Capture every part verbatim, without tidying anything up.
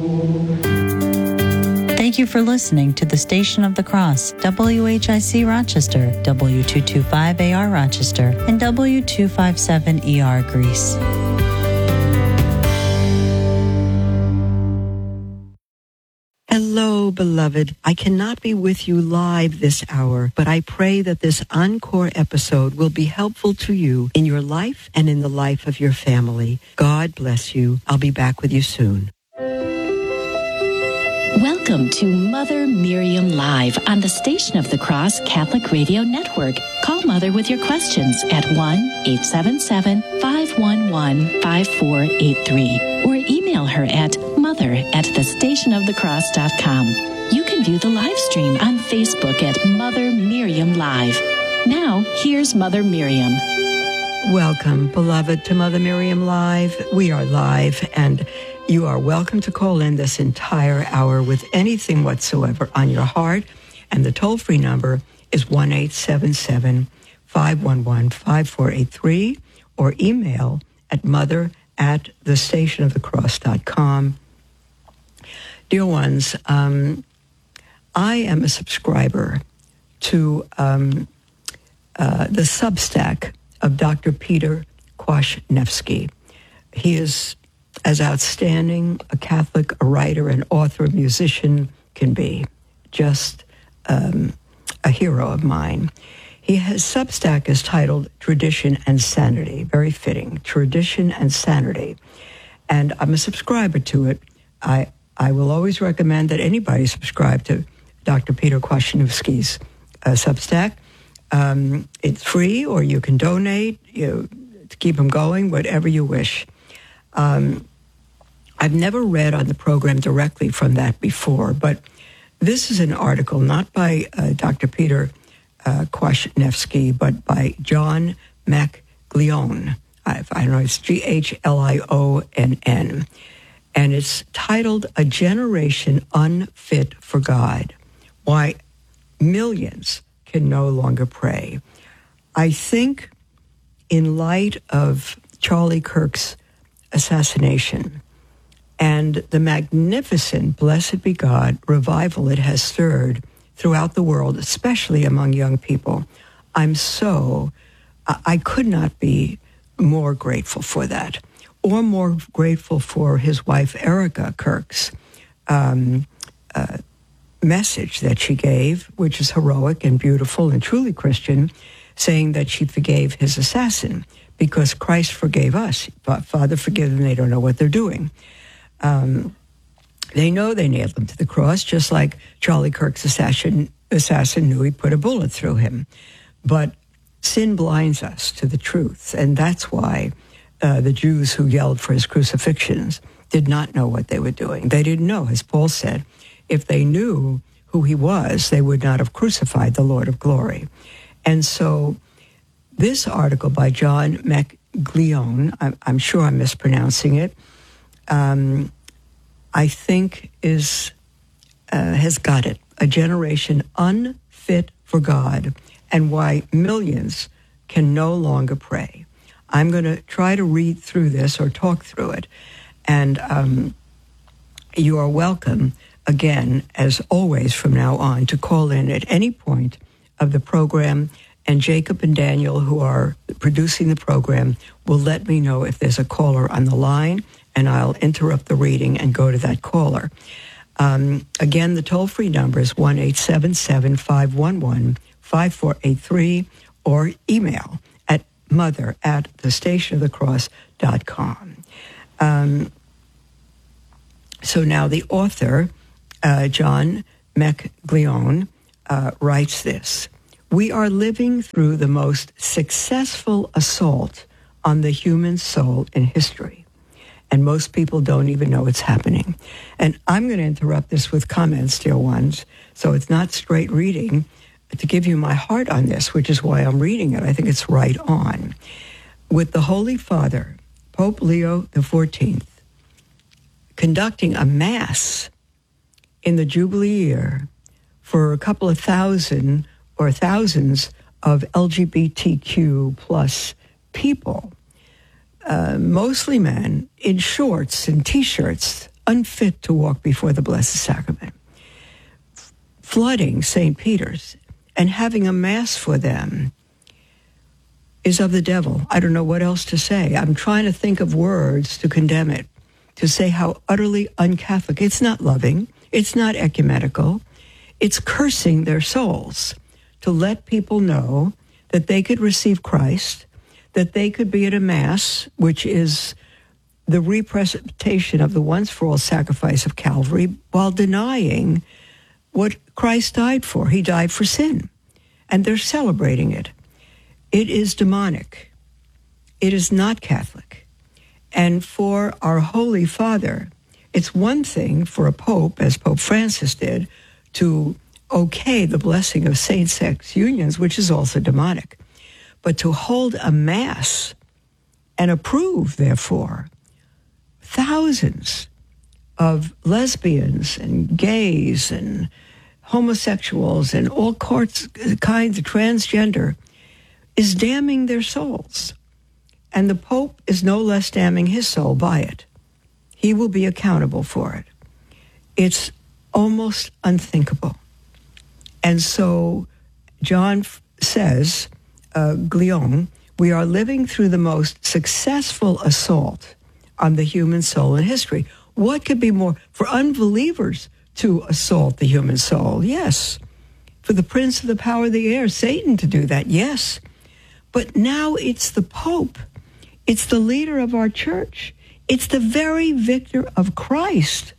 Thank you for listening to the Station of the Cross, W H I C Rochester, W two twenty-five A R Rochester, and W two fifty-seven E R Greece. Hello, beloved. I cannot be with you live this hour, but I pray that this encore episode will be helpful to you in your life and in the life of your family. God bless you. I'll be back with you soon. Welcome to Mother Miriam Live on the Station of the Cross Catholic Radio Network. Call Mother with your questions at one eight seven seven, five one one, five four eight three or email her at mother at the station of the cross dot com. You can view the live stream on Facebook at Mother Miriam Live. Now, here's Mother Miriam. Welcome, beloved, to Mother Miriam Live. We are live, and you are welcome to call in this entire hour with anything whatsoever on your heart. And the toll-free number is one eight seven seven, five one one, five four eight three or email at mother at the station of the cross dot com. Dear ones, um, I am a subscriber to um, uh, the Substack of Doctor Peter Kwasniewski. He is as outstanding a Catholic, a writer, an author, a musician can be. Just um, a hero of mine. He has Substack is titled Tradition and Sanity. Very fitting. Tradition and Sanity. And I'm a subscriber to it. I I will always recommend that anybody subscribe to Doctor Peter Kwasniewski's uh, Substack. Um, it's free, or you can donate you, to keep him going, whatever you wish. Um, I've never read on the program directly from that before, but this is an article not by uh, Doctor Peter uh, Kwasniewski, but by John McGlione. I, I don't know, it's G H L I O N N. And it's titled, A Generation Unfit for God, Why Millions Can No Longer Pray. I think in light of Charlie Kirk's assassination and the magnificent, blessed be God, revival it has stirred throughout the world, especially among young people, I'm so, I could not be more grateful for that, or more grateful for his wife, Erica Kirk's um, uh, message that she gave, which is heroic and beautiful and truly Christian, saying that she forgave his assassin because Christ forgave us. Father, forgive them, they don't know what they're doing. Um, they know they nailed him to the cross, just like Charlie Kirk's assassin, assassin knew he put a bullet through him. But sin blinds us to the truth, and that's why uh, the Jews who yelled for his crucifixions did not know what they were doing. They didn't know, as Paul said, if they knew who he was, they would not have crucified the Lord of glory. And so this article by John McGlione, I'm, I'm sure I'm mispronouncing it, um, I think is uh, has got it. A generation unfit for God and why millions can no longer pray. I'm going to try to read through this or talk through it. And um, you are welcome, again, as always from now on, to call in at any point of the program. And Jacob and Daniel, who are producing the program, will let me know if there's a caller on the line, and I'll interrupt the reading and go to that caller. Um, again, the toll-free number is one eight seven seven, five one one, five four eight three or email at mother at the station of the cross dot com. Um, so now the author, uh, John McGlione, uh, writes this. We are living through the most successful assault on the human soul in history. And most people don't even know it's happening. And I'm going to interrupt this with comments, dear ones, so it's not straight reading, to give you my heart on this, which is why I'm reading it. I think it's right on. With the Holy Father, Pope Leo the fourteenth, conducting a mass in the Jubilee year for a couple of thousand or thousands of L G B T Q plus people, uh, mostly men, in shorts and T-shirts, unfit to walk before the Blessed Sacrament. Flooding Saint Peter's and having a mass for them is of the devil. I don't know what else to say. I'm trying to think of words to condemn it, to say how utterly un-Catholic. It's not loving. It's not ecumenical. It's cursing their souls to let people know that they could receive Christ, that they could be at a mass, which is the representation of the once-for-all sacrifice of Calvary, while denying what Christ died for. He died for sin, and they're celebrating it. It is demonic. It is not Catholic. And for our Holy Father, it's one thing for a pope, as Pope Francis did, to okay the blessing of same-sex unions, which is also demonic. But to hold a mass and approve, therefore, thousands of lesbians and gays and homosexuals and all sorts, kinds of transgender is damning their souls. And the Pope is no less damning his soul by it. He will be accountable for it. It's almost unthinkable. And so John says, uh, Glion, we are living through the most successful assault on the human soul in history. What could be more for unbelievers to assault the human soul? Yes. For the prince of the power of the air, Satan, to do that? Yes. But now it's the Pope. It's the leader of our church. It's the very victor of Christ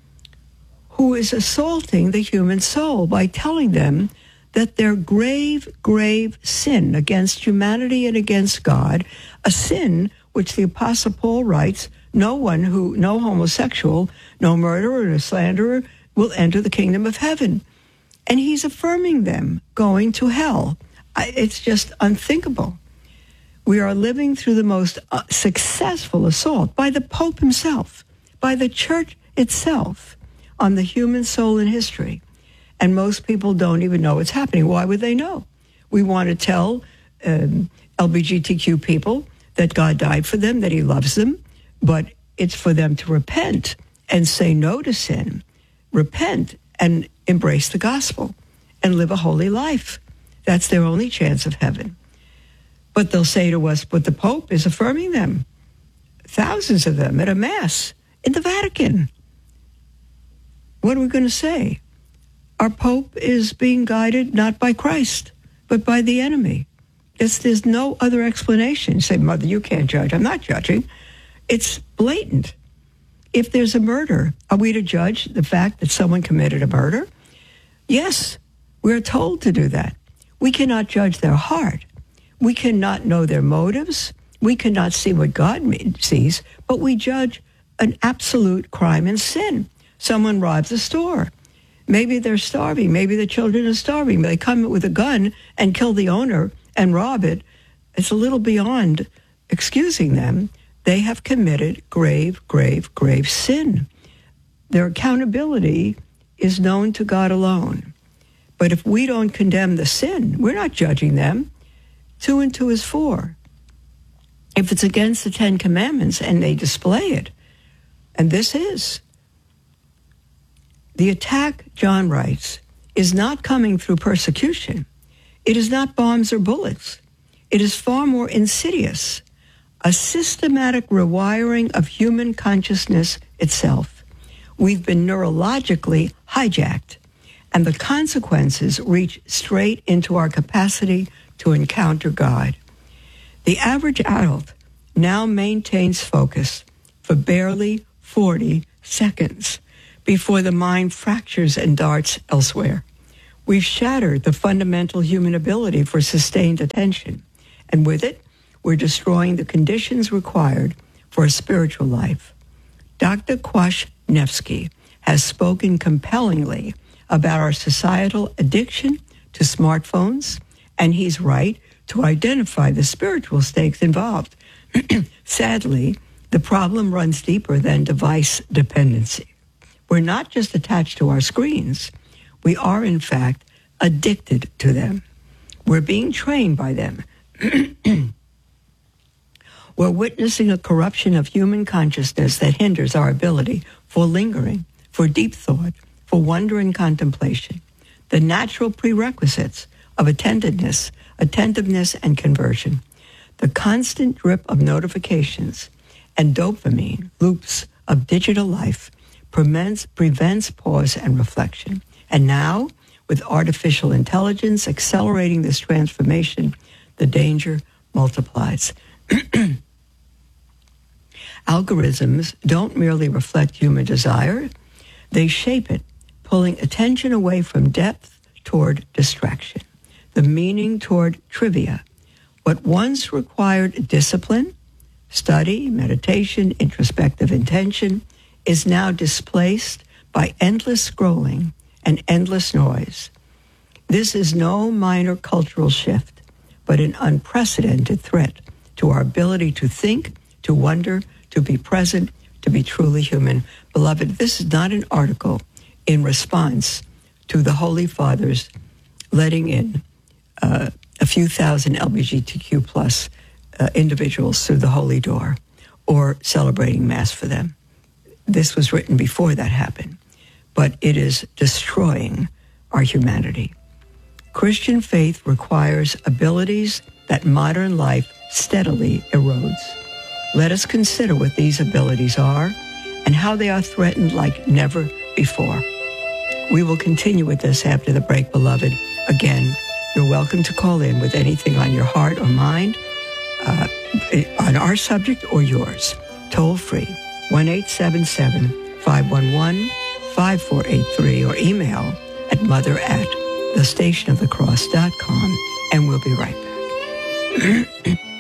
who is assaulting the human soul by telling them that their grave, grave sin against humanity and against God, a sin which the Apostle Paul writes, no one who, no homosexual, no murderer, no slanderer will enter the kingdom of heaven. And he's affirming them going to hell. It's just unthinkable. We are living through the most uh, successful assault by the Pope himself, by the church itself, on the human soul in history. And most people don't even know what's happening. Why would they know? We want to tell um, L G B T Q people that God died for them, that he loves them, but it's for them to repent and say no to sin, repent and embrace the gospel and live a holy life. That's their only chance of heaven. But they'll say to us, but the Pope is affirming them. Thousands of them at a mass in the Vatican. What are we going to say? Our Pope is being guided not by Christ, but by the enemy. It's, there's no other explanation. You say, Mother, you can't judge. I'm not judging. It's blatant. If there's a murder, are we to judge the fact that someone committed a murder? Yes, we're told to do that. We cannot judge their heart. We cannot know their motives. We cannot see what God sees, but we judge an absolute crime and sin. Someone robs a store. Maybe they're starving. Maybe the children are starving. They come with a gun and kill the owner and rob it. It's a little beyond excusing them. They have committed grave, grave, grave sin. Their accountability is known to God alone. But if we don't condemn the sin, we're not judging them. Two and two is four. If it's against the Ten Commandments and they display it, and this is, the attack, John writes, is not coming through persecution. It is not bombs or bullets. It is far more insidious, a systematic rewiring of human consciousness itself. We've been neurologically hijacked, and the consequences reach straight into our capacity to encounter God. The average adult now maintains focus for barely forty seconds before the mind fractures and darts elsewhere. We've shattered the fundamental human ability for sustained attention, and with it, we're destroying the conditions required for a spiritual life. Doctor Kwasniewski has spoken compellingly about our societal addiction to smartphones, and he's right to identify the spiritual stakes involved. Sadly, the problem runs deeper than device dependency. We're not just attached to our screens. We are, in fact, addicted to them. We're being trained by them. We're witnessing a corruption of human consciousness that hinders our ability for lingering, for deep thought, for wonder and contemplation, the natural prerequisites of attentiveness, attentiveness and conversion, the constant drip of notifications and dopamine loops of digital life prevents, prevents pause and reflection. And now, with artificial intelligence accelerating this transformation, the danger multiplies. Algorithms don't merely reflect human desire, they shape it, pulling attention away from depth toward distraction, the meaning toward trivia. What once required discipline, study, meditation, introspective intention, is now displaced by endless scrolling and endless noise. This is no minor cultural shift, but an unprecedented threat to our ability to think, to wonder, to be present, to be truly human. Beloved, this is not an article in response to the Holy Fathers letting in uh, a few thousand L G B T Q plus uh, individuals through the holy door or celebrating Mass for them. This was written before that happened, but it is destroying our humanity. Christian faith requires abilities that modern life steadily erodes. Let us consider what these abilities are and how they are threatened like never before. We will continue with this after the break, beloved. Again, you're welcome to call in with anything on your heart or mind, uh, on our subject or yours. Toll free, one eight seven seven, five one one, five four eight three, or email at mother at the station of the cross dot com, and we'll be right back.